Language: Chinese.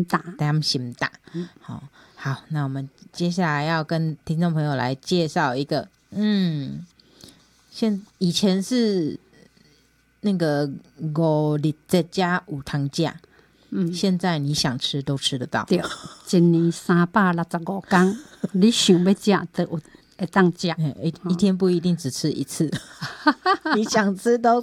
大。好，那我们接下来要跟听众朋友来介绍一个，以前是那个5日在家有汤价，现在你想吃都吃得到。 对，一年365天，你想要吃都有会当吃， 一天不一定只吃一次，你想吃都